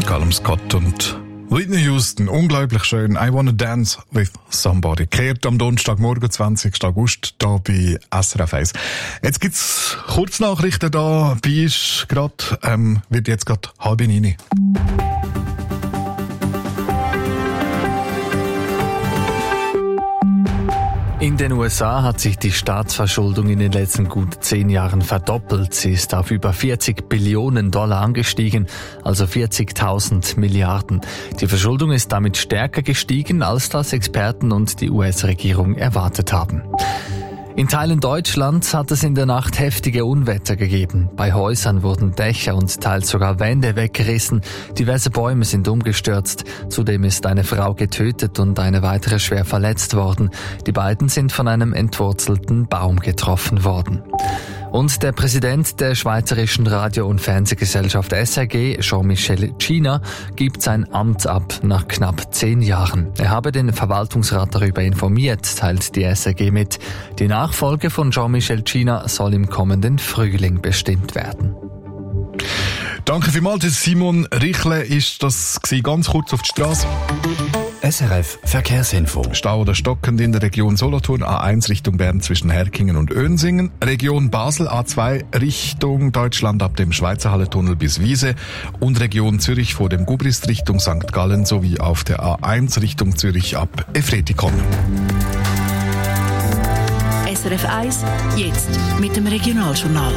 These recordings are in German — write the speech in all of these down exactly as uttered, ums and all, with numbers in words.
Callum Scott und Whitney Houston, unglaublich schön. I Wanna Dance with Somebody. Kehrt am Donnerstagmorgen, zwanzigsten August, da bei S R F eins. Jetzt gibt's Kurznachrichten da, bei ist gerade, ähm, wird jetzt gerade halb neun. In den U S A hat sich die Staatsverschuldung in den letzten gut zehn Jahren verdoppelt. Sie ist auf über vierzig Billionen Dollar angestiegen, also vierzigtausend Milliarden. Die Verschuldung ist damit stärker gestiegen, als das Experten und die U S-Regierung erwartet haben. In Teilen Deutschlands hat es in der Nacht heftige Unwetter gegeben. Bei Häusern wurden Dächer und teils sogar Wände weggerissen. Diverse Bäume sind umgestürzt. Zudem ist eine Frau getötet und eine weitere schwer verletzt worden. Die beiden sind von einem entwurzelten Baum getroffen worden. Und der Präsident der Schweizerischen Radio- und Fernsehgesellschaft S R G, Jean-Michel Cina, gibt sein Amt ab nach knapp zehn Jahren. Er habe den Verwaltungsrat darüber informiert, teilt die S R G mit. Die Nachfolge von Jean-Michel Cina soll im kommenden Frühling bestimmt werden. Danke vielmals, Simon Richle ist das gewesen. Ganz kurz auf die Straße. S R F Verkehrsinfo. Stau oder stockend in der Region Solothurn, A eins Richtung Bern zwischen Herkingen und Önsingen. Region Basel, A zwei Richtung Deutschland ab dem Schweizer Halletunnel bis Wiese. Und Region Zürich vor dem Gubrist Richtung Sankt Gallen sowie auf der A eins Richtung Zürich ab Efretikon. S R F eins, jetzt mit dem Regionaljournal.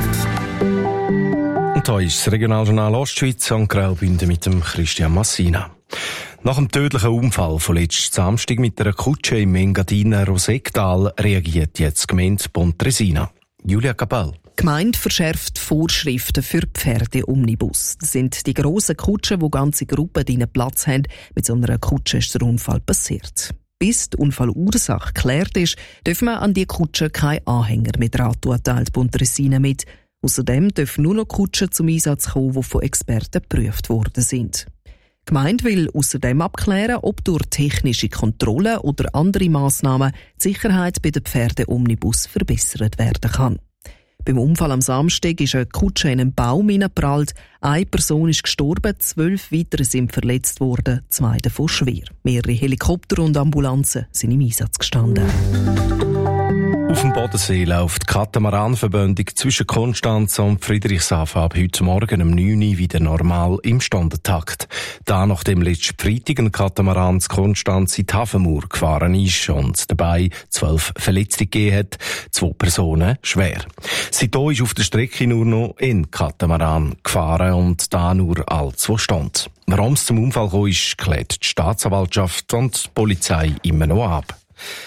Und da ist das Regionaljournal Ostschweiz an Graubünden mit dem Christian Massina. Nach dem tödlichen Unfall von letzten Samstag mit einer Kutsche im Engadiner Rosektal reagiert jetzt die Gemeinde Pontresina. Julia Cabal. Die Gemeinde verschärft Vorschriften für Pferdeomnibus. Das sind die grossen Kutschen, wo ganze Gruppen drin Platz haben. Mit so einer Kutsche ist der Unfall passiert. Bis die Unfallursache geklärt ist, dürfen wir an die Kutsche keinen Anhänger mit Rat teilt Pontresina mit. Außerdem dürfen nur noch Kutschen zum Einsatz kommen, die von Experten geprüft worden sind. Die Gemeinde will außerdem abklären, ob durch technische Kontrollen oder andere Massnahmen die Sicherheit bei den Pferdeomnibus verbessert werden kann. Beim Unfall am Samstag ist eine Kutsche in einen Baum hineingeprallt. Eine Person ist gestorben, zwölf weitere sind verletzt worden, zwei davon schwer. Mehrere Helikopter und Ambulanzen sind im Einsatz gestanden. Auf dem Bodensee läuft die Katamaranverbindung zwischen Konstanz und Friedrichshafen ab heute Morgen um neun Uhr wieder normal im Stundentakt. Da nachdem letzten Freitag ein Katamaran zu Konstanz in die Hafenmauer gefahren ist und dabei zwölf Verletzte gegeben hat, zwei Personen schwer. Seitdem ist auf der Strecke nur noch ein Katamaran gefahren und da nur alle zwei Stunden. Warum es zum Unfall kam, ist, klärt die Staatsanwaltschaft und die Polizei immer noch ab.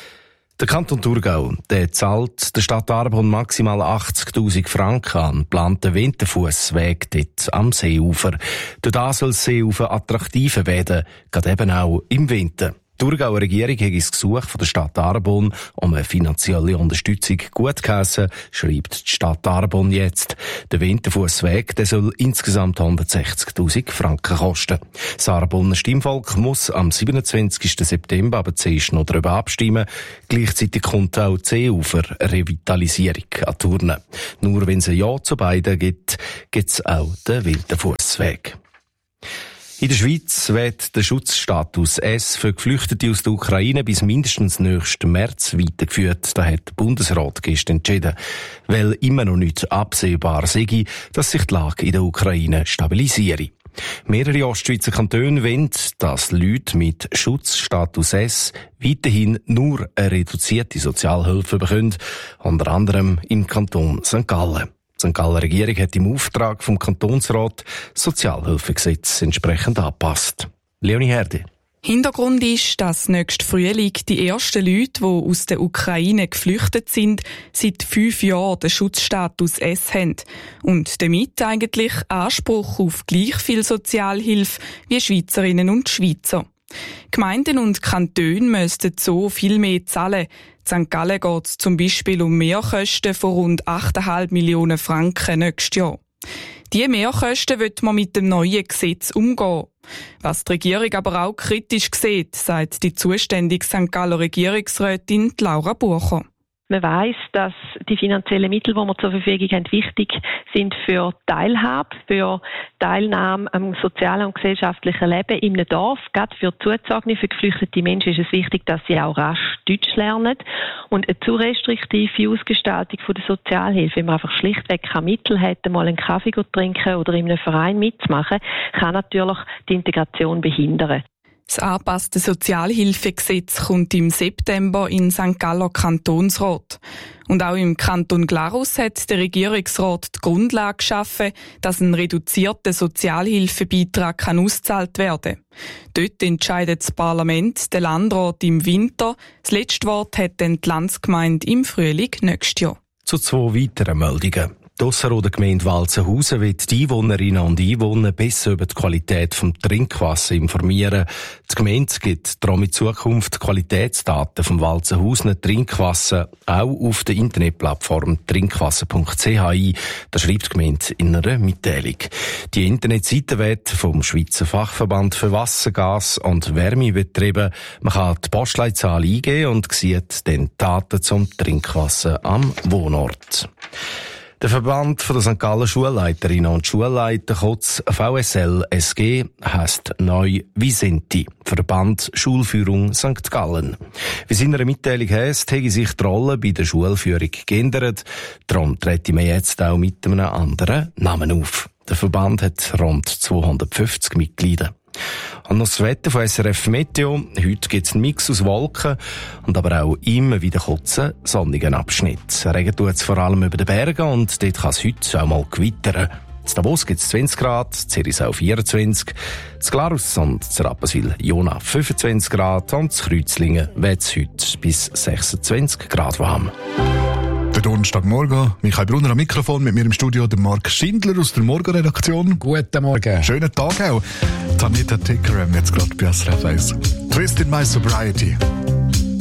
Der Kanton Thurgau, der zahlt der Stadt Arbon maximal achtzigtausend Franken an geplanten Winterfussweg dort am Seeufer. Durch das soll das Seeufer attraktiver werden, gerade eben auch im Winter. Die Thurgauer Regierung hat das Gesuch von der Stadt Arbon um eine finanzielle Unterstützung gutgeheissen, schreibt die Stadt Arbon jetzt. Der Winterfussweg, der soll insgesamt hundertsechzigtausend Franken kosten. Das Arboner Stimmvolk muss am siebenundzwanzigsten September aber zuerst noch darüber abstimmen. Gleichzeitig kommt auch die Seeufer-Revitalisierung an die Urne. Nur wenn es ein Ja zu beiden gibt, gibt es auch den Winterfussweg. In der Schweiz wird der Schutzstatus S für Geflüchtete aus der Ukraine bis mindestens nächsten März weitergeführt. Das hat der Bundesrat gestern entschieden, weil immer noch nicht absehbar sei, dass sich die Lage in der Ukraine stabilisiere. Mehrere Ostschweizer Kantone wollen, dass Leute mit Schutzstatus S weiterhin nur eine reduzierte Sozialhilfe bekommen, unter anderem im Kanton Sankt Gallen. Die Sankt Galler Regierung hat im Auftrag vom Kantonsrat das Sozialhilfegesetz entsprechend angepasst. Leonie Herde. Hintergrund ist, dass nächsten Frühling die ersten Leute, die aus der Ukraine geflüchtet sind, seit fünf Jahren den Schutzstatus S haben und damit eigentlich Anspruch auf gleich viel Sozialhilfe wie Schweizerinnen und Schweizer. Gemeinden und Kantone müssten so viel mehr zahlen. In Sankt Gallen geht es zum Beispiel um Mehrkosten von rund acht Komma fünf Millionen Franken nächstes Jahr. Diese Mehrkosten will man mit dem neuen Gesetz umgehen. Was die Regierung aber auch kritisch sieht, sagt die zuständige Sankt Galler Regierungsrätin Laura Bucher. Man weiss, dass die finanziellen Mittel, die wir zur Verfügung haben, wichtig sind für Teilhabe, für Teilnahme am sozialen und gesellschaftlichen Leben in einem Dorf. Gerade für Zugezogene, für geflüchtete Menschen ist es wichtig, dass sie auch rasch Deutsch lernen. Und eine zu restriktive Ausgestaltung von der Sozialhilfe, wenn man einfach schlichtweg keine Mittel hat, mal einen Kaffee zu trinken oder in einem Verein mitzumachen, kann natürlich die Integration behindern. Das angepasste Sozialhilfegesetz kommt im September in Sankt Galler Kantonsrat. Und auch im Kanton Glarus hat der Regierungsrat die Grundlage geschaffen, dass ein reduzierter Sozialhilfebeitrag kann ausgezahlt werden kann. Dort entscheidet das Parlament, der Landrat im Winter. Das letzte Wort hat dann die Landsgemeinde im Frühling nächstes Jahr. Zu zwei weiteren Meldungen. Die Ausserrhoder Gemeinde Walzenhausen wird die Einwohnerinnen und Einwohner besser über die Qualität des Trinkwassers informieren. Die Gemeinde gibt darum in Zukunft Qualitätsdaten vom Walzenhausener Trinkwasser auch auf der Internetplattform trinkwasser punkt c h ein. Das schreibt die Gemeinde in einer Mitteilung. Die Internetseite wird vom Schweizer Fachverband für Wasser, Gas und Wärme betrieben. Man kann die Postleitzahl eingeben und sieht dann Daten zum Trinkwasser am Wohnort. Der Verband der Sankt Galler Schulleiterinnen und Schulleiter, kurz V S L S G, heisst neu Visenti, Verband Schulführung Sankt Gallen. Wie es in einer Mitteilung heisst, habe sich die Rolle bei der Schulführung geändert. Darum trete man jetzt auch mit einem anderen Namen auf. Der Verband hat rund zweihundertfünfzig Mitglieder. Und noch das Wetter von S R F Meteo. Heute gibt es einen Mix aus Wolken und aber auch immer wieder kurzen sonnigen Abschnitt. Regen tut es vor allem über den Bergen und dort kann es heute auch mal gewittern. In Davos gibt es zwanzig Grad, Zerisau vierundzwanzig, in Glarus und in Rapperswil-Jona fünfundzwanzig Grad und in Kreuzlingen wird es heute bis sechsundzwanzig Grad warm. Der Donnerstagmorgen, Michael Brunner am Mikrofon, mit mir im Studio der Marc Schindler aus der Morgenredaktion. Guten Morgen. Schönen Tag auch. Tanita Tickerham jetzt gerade bei S R F eins. Twist in my sobriety.